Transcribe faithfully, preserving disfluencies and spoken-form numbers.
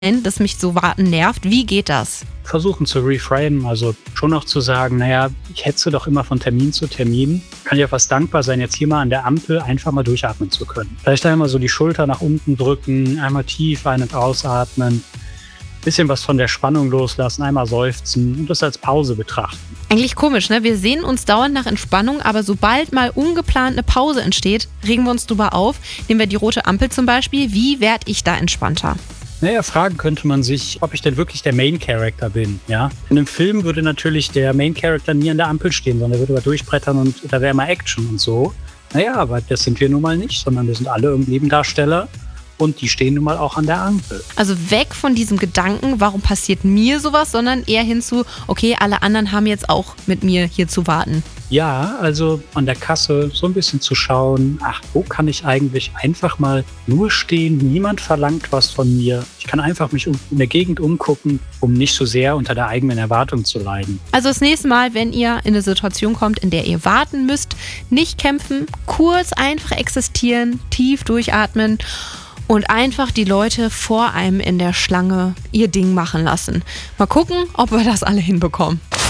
dass mich so Warten nervt. Wie geht das? Versuchen zu reframen, also schon noch zu sagen, naja, ich hetze doch immer von Termin zu Termin. Kann ich auf was dankbar sein, jetzt hier mal an der Ampel einfach mal durchatmen zu können. Vielleicht einmal so die Schulter nach unten drücken, einmal tief ein- und ausatmen, bisschen was von der Spannung loslassen, einmal seufzen und das als Pause betrachten. Eigentlich komisch, ne? Wir sehnen uns dauernd nach Entspannung, aber sobald mal ungeplant eine Pause entsteht, regen wir uns drüber auf. Nehmen wir die rote Ampel zum Beispiel. Wie werde ich da entspannter? Naja, fragen könnte man sich, ob ich denn wirklich der Main Character bin, ja. In einem Film würde natürlich der Main Character nie an der Ampel stehen, sondern er würde aber durchbrettern und da wäre immer Action und so. Naja, aber das sind wir nun mal nicht, sondern wir sind alle irgendwie Nebendarsteller und die stehen nun mal auch an der Ampel. Also weg von diesem Gedanken, warum passiert mir sowas, sondern eher hinzu, okay, alle anderen haben jetzt auch mit mir hier zu warten. Ja, also an der Kasse so ein bisschen zu schauen, ach, wo kann ich eigentlich einfach mal nur stehen? Niemand verlangt was von mir. Ich kann einfach mich um, in der Gegend umgucken, um nicht so sehr unter der eigenen Erwartung zu leiden. Also das nächste Mal, wenn ihr in eine Situation kommt, in der ihr warten müsst, nicht kämpfen, kurz einfach existieren, tief durchatmen und einfach die Leute vor einem in der Schlange ihr Ding machen lassen. Mal gucken, ob wir das alle hinbekommen.